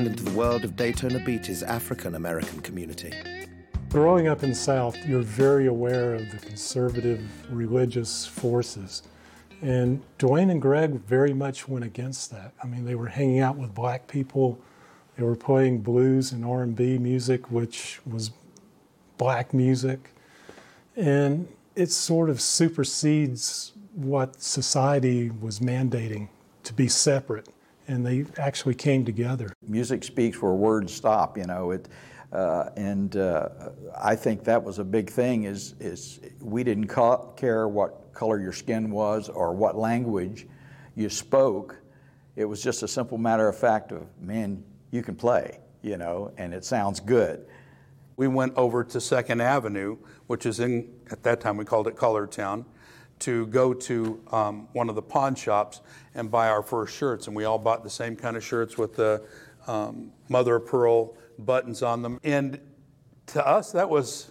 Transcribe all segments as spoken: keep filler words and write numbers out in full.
into the world of Daytona Beach's African-American community. Growing up in the South, you're very aware of the conservative religious forces. And Duane and Greg very much went against that. I mean, they were hanging out with black people. They were playing blues and R and B music, which was black music. And it sort of supersedes what society was mandating to be separate. And they actually came together. Music speaks where words stop, you know. It, uh, and uh, I think that was a big thing, is, is we didn't ca care what color your skin was or what language you spoke. It was just a simple matter of fact of, man, you can play, you know, and it sounds good. We went over to Second Avenue, which is in, at that time we called it Color Town, to go to um, one of the pawn shops and buy our first shirts. And we all bought the same kind of shirts with the um, mother of pearl buttons on them. And to us, that was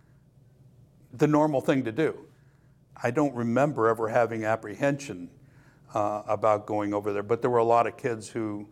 the normal thing to do. I don't remember ever having apprehension uh, about going over there, but there were a lot of kids who,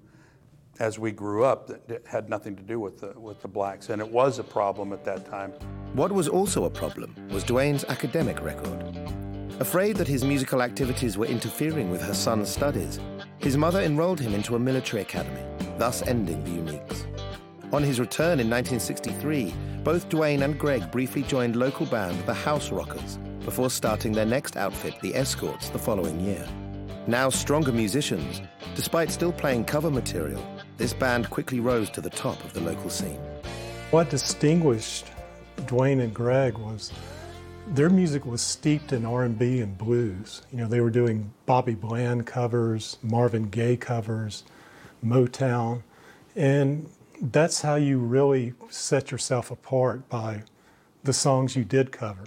as we grew up, that had nothing to do with the, with the blacks, and it was a problem at that time. What was also a problem was Duane's academic record. Afraid that his musical activities were interfering with her son's studies, his mother enrolled him into a military academy, thus ending the Uniques. On his return in nineteen sixty-three, both Duane and Greg briefly joined local band the House Rockers before starting their next outfit, the Escorts, the following year. Now stronger musicians, despite still playing cover material, this band quickly rose to the top of the local scene. What distinguished Duane and Greg was their music was steeped in R and B and blues. You know, they were doing Bobby Bland covers, Marvin Gaye covers, Motown, and that's how you really set yourself apart, by the songs you did cover.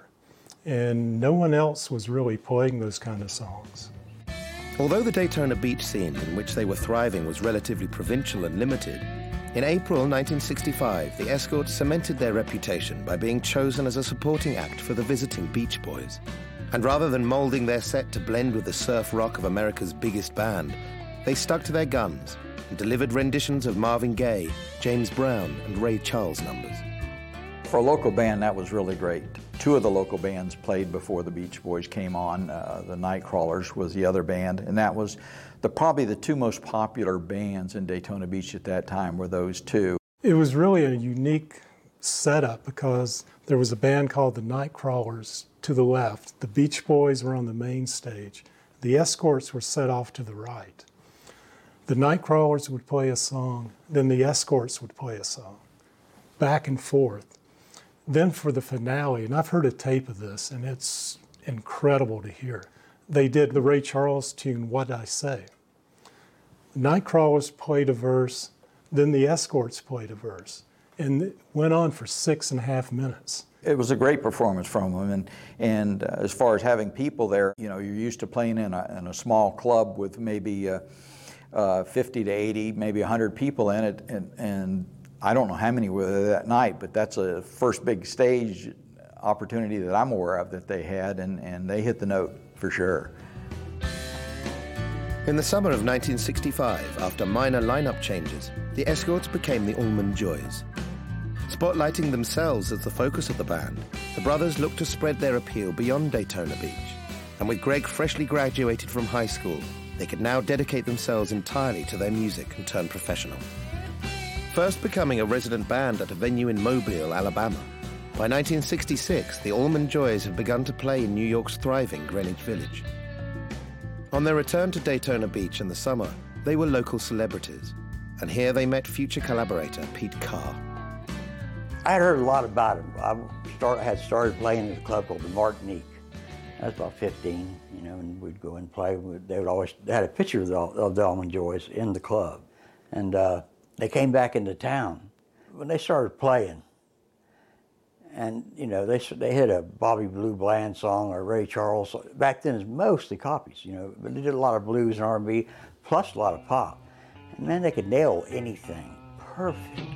And no one else was really playing those kind of songs. Although the Daytona Beach scene in which they were thriving was relatively provincial and limited, in April nineteen sixty-five, the Escorts cemented their reputation by being chosen as a supporting act for the visiting Beach Boys. And rather than molding their set to blend with the surf rock of America's biggest band, they stuck to their guns and delivered renditions of Marvin Gaye, James Brown, and Ray Charles numbers. For a local band, that was really great. Two of the local bands played before the Beach Boys came on. Uh, the Nightcrawlers was the other band, and that was the, probably the two most popular bands in Daytona Beach at that time were those two. It was really a unique setup because there was a band called the Nightcrawlers to the left. The Beach Boys were on the main stage. The Escorts were set off to the right. The Nightcrawlers would play a song, then the Escorts would play a song, back and forth. Then for the finale, and I've heard a tape of this, and it's incredible to hear. They did the Ray Charles tune, What'd I Say? The Nightcrawlers played a verse, then the Escorts played a verse, and it went on for six and a half minutes. It was a great performance from them, and, and uh, as far as having people there, you know, you're used to playing in a, in a small club with maybe uh, uh, fifty to eighty, maybe one hundred people in it, and, and I don't know how many were there that night, but that's a first big stage opportunity that I'm aware of that they had, and, and they hit the note for sure. In the summer of nineteen sixty-five, after minor lineup changes, the Escorts became the Allman Joys. Spotlighting themselves as the focus of the band, the brothers looked to spread their appeal beyond Daytona Beach. And with Greg freshly graduated from high school, they could now dedicate themselves entirely to their music and turn professional. First becoming a resident band at a venue in Mobile, Alabama, by nineteen sixty-six, the Allman Joys had begun to play in New York's thriving Greenwich Village. On their return to Daytona Beach in the summer, they were local celebrities, and here they met future collaborator Pete Carr. I had heard a lot about him. I start, had started playing at a club called the Martinique. I was about fifteen, you know, and we'd go and play. They would always, they had a picture of the, of the Allman Joys in the club. And uh, they came back into town. When they started playing, and, you know, they, they hit a Bobby Blue Bland song or Ray Charles song. Back then, it's mostly copies, you know, but they did a lot of blues and R and B, plus a lot of pop. And man, they could nail anything perfect.